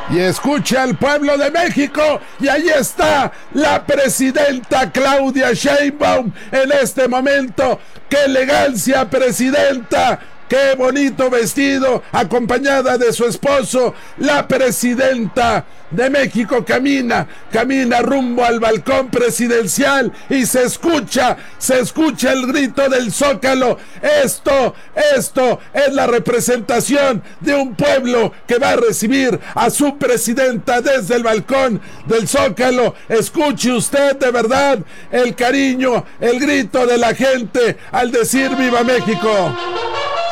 y escuche al pueblo de México. Y ahí está la presidenta Claudia Sheinbaum en este momento. ¡Qué elegancia, presidenta! ¡Qué bonito vestido! Acompañada de su esposo, la presidenta de México camina rumbo al balcón presidencial y se escucha el grito del Zócalo. Esto es la representación de un pueblo que va a recibir a su presidenta desde el balcón del Zócalo. Escuche usted de verdad el cariño, el grito de la gente al decir ¡Viva México!